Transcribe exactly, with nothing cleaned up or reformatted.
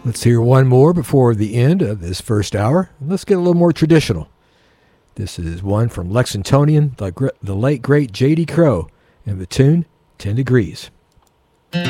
Let's hear one more before the end of this first hour. Let's get a little more traditional. This is one from Lexingtonian, the, the late, great J D Crowe, and the tune, ten degrees.